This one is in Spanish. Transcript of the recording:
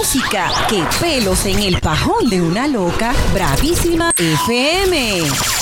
música que pelos en el pajón de una loca. Bravísima FM.